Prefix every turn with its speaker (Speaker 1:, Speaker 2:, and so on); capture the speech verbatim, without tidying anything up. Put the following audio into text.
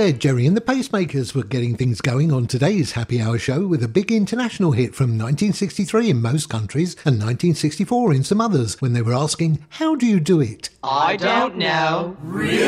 Speaker 1: there, Jerry and the Pacemakers were getting things going on today's Happy Hour show with a big international hit from nineteen sixty-three in most countries and nineteen sixty-four in some others when they were asking, how do you do it?
Speaker 2: I don't know. Really?